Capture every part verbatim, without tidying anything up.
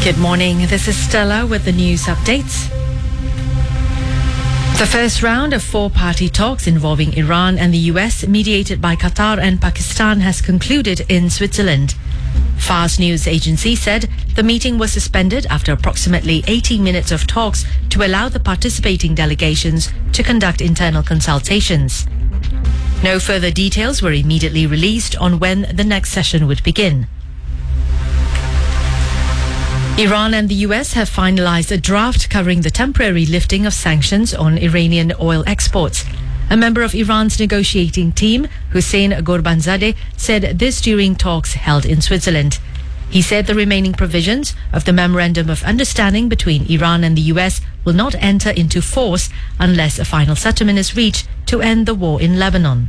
Good morning, this is Stella with the news updates. The first round of four-party talks involving Iran and the U S, mediated by Qatar and Pakistan, has concluded in Switzerland. Fars news agency said the meeting was suspended after approximately eighty minutes of talks to allow the participating delegations to conduct internal consultations. No further details were immediately released on when the next session would begin. Iran and the U S have finalized a draft covering the temporary lifting of sanctions on Iranian oil exports. A member of Iran's negotiating team, Hussein Ghorbanzadeh, said this during talks held in Switzerland. He said the remaining provisions of the Memorandum of Understanding between Iran and the U S will not enter into force unless a final settlement is reached to end the war in Lebanon.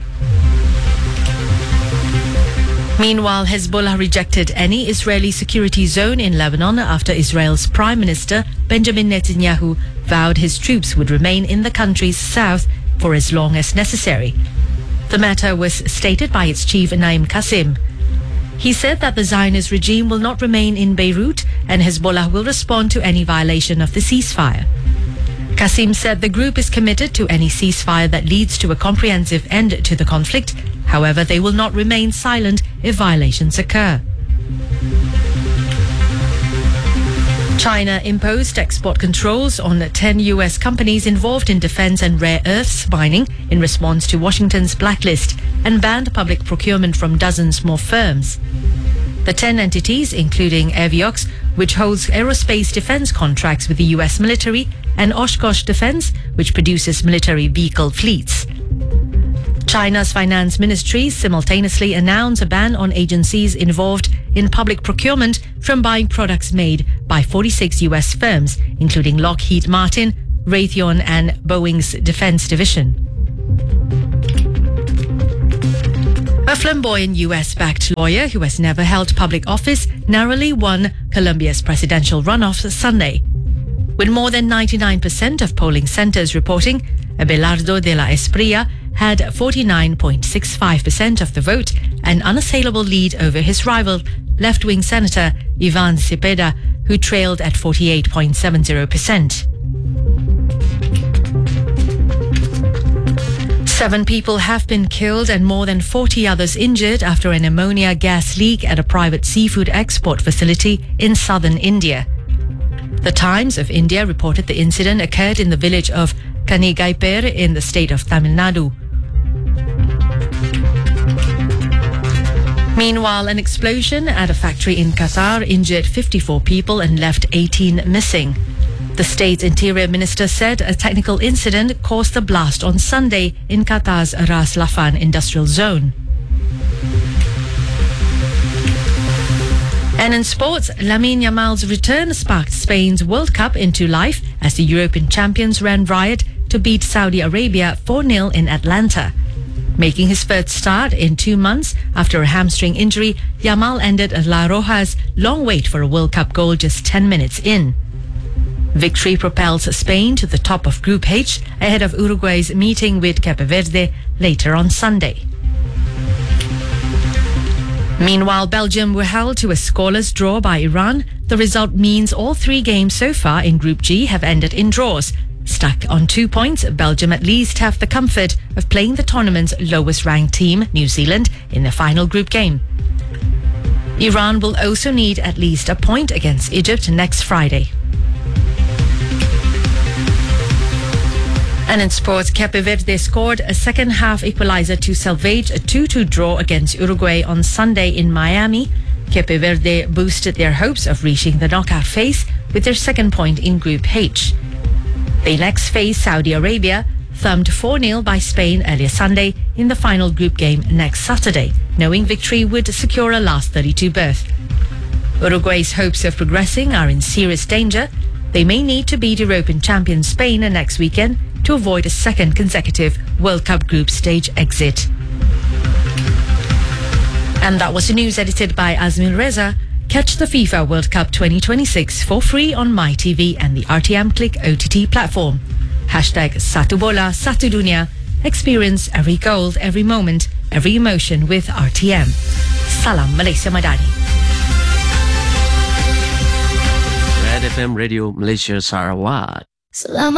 Meanwhile, Hezbollah rejected any Israeli security zone in Lebanon after Israel's Prime Minister Benjamin Netanyahu vowed his troops would remain in the country's south for as long as necessary. The matter was stated by its chief Naim Qasim. He said that the Zionist regime will not remain in Beirut and Hezbollah will respond to any violation of the ceasefire. Qasim said the group is committed to any ceasefire that leads to a comprehensive end to the conflict. However, they will not remain silent if violations occur. China imposed export controls on ten U S companies involved in defense and rare earths mining in response to Washington's blacklist and banned public procurement from dozens more firms. The ten entities, including Avios, which holds aerospace defense contracts with the U S military, and Oshkosh Defense, which produces military vehicle fleets. China's finance ministry simultaneously announced a ban on agencies involved in public procurement from buying products made by forty-six U S firms, including Lockheed Martin, Raytheon and Boeing's defense division. A flamboyant U S-backed lawyer who has never held public office narrowly won Colombia's presidential runoff Sunday. With more than ninety-nine percent of polling centers reporting, Abelardo de la Espriella had forty-nine point six five percent of the vote, an unassailable lead over his rival, left-wing Senator Ivan Cepeda, who trailed at forty-eight point seven zero percent. Seven people have been killed and more than forty others injured after an ammonia gas leak at a private seafood export facility in southern India. The Times of India reported the incident occurred in the village of Kanigaiper in the state of Tamil Nadu. Meanwhile, an explosion at a factory in Qatar injured fifty-four people and left eighteen missing. The state's interior minister said a technical incident caused the blast on Sunday in Qatar's Ras Laffan industrial zone. And in sports, Lamine Yamal's return sparked Spain's World Cup into life as the European champions ran riot to beat Saudi Arabia four nil in Atlanta. Making his first start in two months after a hamstring injury, Yamal ended La Roja's long wait for a World Cup goal just ten minutes in. Victory propels Spain to the top of Group H ahead of Uruguay's meeting with Cape Verde later on Sunday. Meanwhile, Belgium were held to a scoreless draw by Iran. The result means all three games so far in Group G have ended in draws. Stuck on two points, Belgium at least have the comfort of playing the tournament's lowest-ranked team, New Zealand, in the final group game. Iran will also need at least a point against Egypt next Friday. And in sports, Cape Verde scored a second-half equalizer to salvage a two two draw against Uruguay on Sunday in Miami. Cape Verde boosted their hopes of reaching the knockout phase with their second point in Group H. They next face Saudi Arabia, thumped four nil by Spain earlier Sunday in the final group game next Saturday, knowing victory would secure a last thirty-two berth. Uruguay's hopes of progressing are in serious danger. They may need to beat European champion Spain next weekend to avoid a second consecutive World Cup group stage exit. And that was the news edited by Azmil Reza. Catch the FIFA World Cup twenty twenty-six for free on MyTV and the R T M Click O T T platform. Hashtag Satu Bola, Satu Dunia. Experience every goal, every moment, every emotion with R T M. Salam Malaysia Madani. F M Radio Malaysia Sarawak. Selama